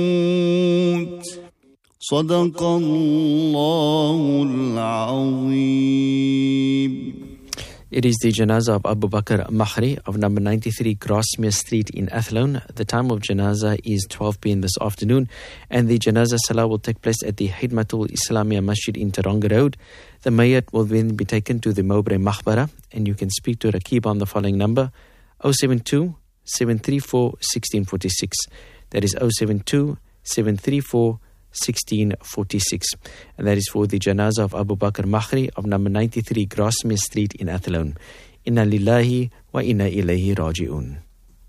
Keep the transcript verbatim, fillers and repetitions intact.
صدق الله العظيم. It is the janazah of Abu Bakr Mahri of number ninety-three Grosmere Street in Athlone. The time of janazah is twelve p.m. this afternoon, and the janazah salah will take place at the Khidmatul Islamia Masjid in Taronga Road. The mayat will then be taken to the Mowbray Makhbara, and you can speak to Rakib on the following number: oh seven two, seven three four, one six four six. That is oh seven two, seven three four, one six four six. And that is for the janazah of Abu Bakr Mahri of number ninety-three Grosmere Street in Athlone. Inna lillahi wa inna ilayhi raji'un.